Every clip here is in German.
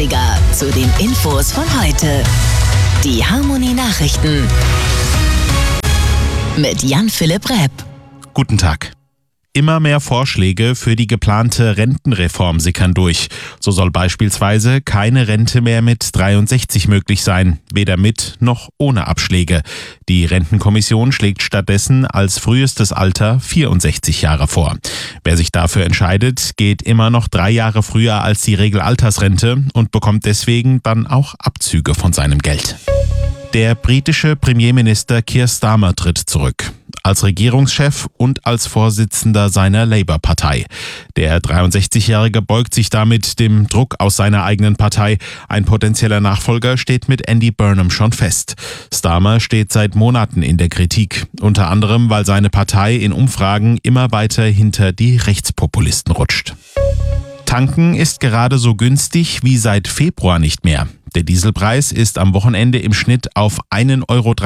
80er zu den Infos von heute. Die Harmony Nachrichten mit Jan-Philipp Repp. Guten Tag. Immer mehr Vorschläge für die geplante Rentenreform sickern durch. So soll beispielsweise keine Rente mehr mit 63 möglich sein, weder mit noch ohne Abschläge. Die Rentenkommission schlägt stattdessen als frühestes Alter 64 Jahre vor. Wer sich dafür entscheidet, geht immer noch 3 Jahre früher als die Regelaltersrente und bekommt deswegen dann auch Abzüge von seinem Geld. Der britische Premierminister Keir Starmer tritt zurück. Als Regierungschef und als Vorsitzender seiner Labour-Partei. Der 63-Jährige beugt sich damit dem Druck aus seiner eigenen Partei. Ein potenzieller Nachfolger steht mit Andy Burnham schon fest. Starmer steht seit Monaten in der Kritik. Unter anderem, weil seine Partei in Umfragen immer weiter hinter die Rechtspopulisten rutscht. Tanken ist gerade so günstig wie seit Februar nicht mehr. Der Dieselpreis ist am Wochenende im Schnitt auf 1,73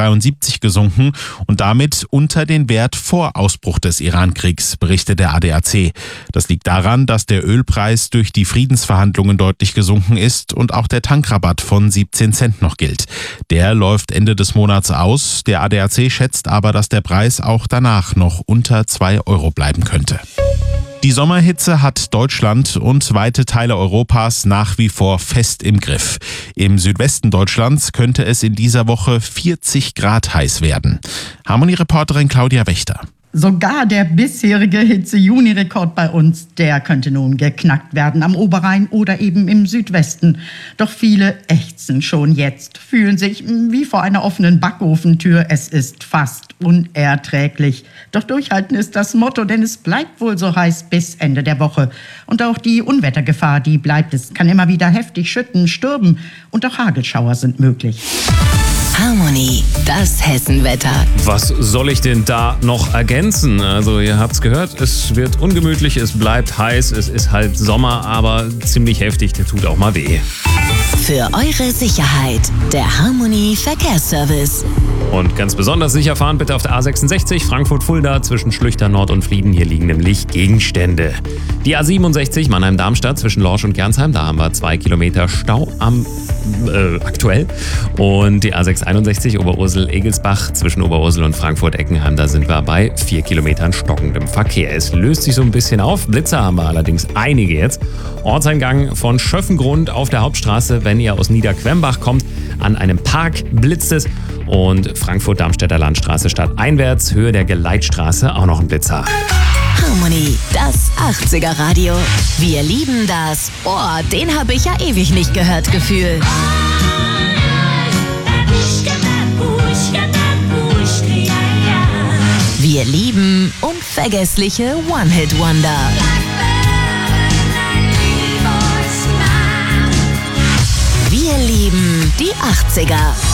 € gesunken und damit unter den Wert vor Ausbruch des Iran-Kriegs, berichtet der ADAC. Das liegt daran, dass der Ölpreis durch die Friedensverhandlungen deutlich gesunken ist und auch der Tankrabatt von 17 Cent noch gilt. Der läuft Ende des Monats aus. Der ADAC schätzt aber, dass der Preis auch danach noch unter 2 € bleiben könnte. Die Sommerhitze hat Deutschland und weite Teile Europas nach wie vor fest im Griff. Im Südwesten Deutschlands könnte es in dieser Woche 40 Grad heiß werden. Harmony-Reporterin Claudia Wächter. Sogar der bisherige Hitze-Juni-Rekord bei uns, der könnte nun geknackt werden am Oberrhein oder eben im Südwesten. Doch viele ächzen schon jetzt, fühlen sich wie vor einer offenen Backofentür. Es ist fast unerträglich. Doch durchhalten ist das Motto, denn es bleibt wohl so heiß bis Ende der Woche. Und auch die Unwettergefahr, die bleibt. Es kann immer wieder heftig schütten, stürmen und auch Hagelschauer sind möglich. Harmony, das Hessenwetter. Was soll ich denn da noch ergänzen? Also ihr habt's gehört, es wird ungemütlich, es bleibt heiß, es ist halt Sommer, aber ziemlich heftig, der tut auch mal weh. Für eure Sicherheit, der Harmony Verkehrsservice. Und ganz besonders sicher fahren bitte auf der A66 Frankfurt-Fulda zwischen Schlüchter Nord und Flieden. Hier liegen nämlich Gegenstände. Die A67 Mannheim-Darmstadt zwischen Lorsch und Gernsheim. Da haben wir 2 Kilometer Stau aktuell. Und die A661 Oberursel-Egelsbach zwischen Oberursel und Frankfurt-Eckenheim. Da sind wir bei 4 Kilometern stockendem Verkehr. Es löst sich so ein bisschen auf. Blitzer haben wir allerdings einige jetzt. Ortseingang von Schöffengrund auf der Hauptstraße, wenn ihr aus Niederquembach kommt. An einem Park blitzt es. Und Frankfurt-Darmstädter Landstraße stadteinwärts, Höhe der Geleitstraße, auch noch ein Blitzer. Harmony, das 80er Radio. Wir lieben das. Oh, den habe ich ja ewig nicht gehört, Gefühl. Wir lieben unvergessliche One-Hit-Wonder. Wir lieben die 80er.